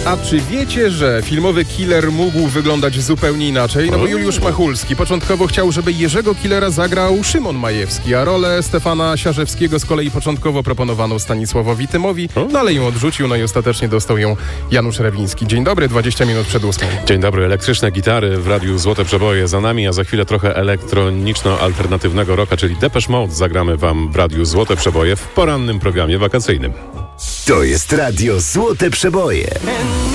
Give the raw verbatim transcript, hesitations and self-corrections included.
A czy wiecie, że filmowy killer mógł wyglądać zupełnie inaczej? No bo Juliusz Machulski początkowo chciał, żeby Jerzego Killera zagrał Szymon Majewski, a rolę Stefana Siarzewskiego z kolei początkowo proponowano Stanisławowi Tymowi, no ale ją odrzucił, no i ostatecznie dostał ją Janusz Rewiński. Dzień dobry, dwadzieścia minut przed ósmą. Dzień dobry, elektryczne gitary w radiu Złote Przeboje za nami, a za chwilę trochę elektroniczno-alternatywnego rocka, czyli Depeche Mode zagramy wam w radiu Złote Przeboje w porannym programie wakacyjnym. To jest radio Złote Przeboje.